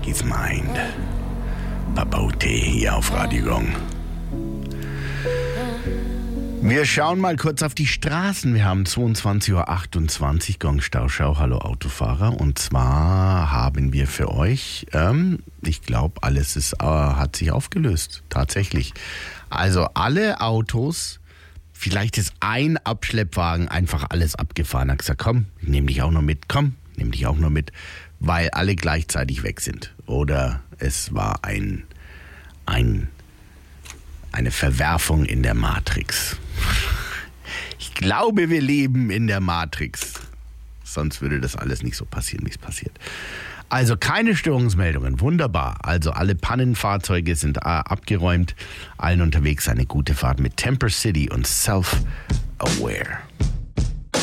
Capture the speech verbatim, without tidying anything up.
His Mind. Babote hier auf Radio Gong. Wir schauen mal kurz auf die Straßen. Wir haben zweiundzwanzig Uhr achtundzwanzig, Gong Stauschau, hallo Autofahrer. Und zwar haben wir für euch, ähm, ich glaube, alles ist, äh, hat sich aufgelöst, tatsächlich. Also alle Autos, vielleicht ist ein Abschleppwagen einfach alles abgefahren. Hat gesagt, komm, ich nehme dich auch noch mit, komm, ich nehme dich auch noch mit, weil alle gleichzeitig weg sind. Oder es war ein, ein, eine Verwerfung in der Matrix. Ich glaube, wir leben in der Matrix. Sonst würde das alles nicht so passieren, wie es passiert. Also keine Störungsmeldungen, wunderbar. Also alle Pannenfahrzeuge sind äh, abgeräumt. Allen unterwegs eine gute Fahrt mit Temper City und Self-Aware.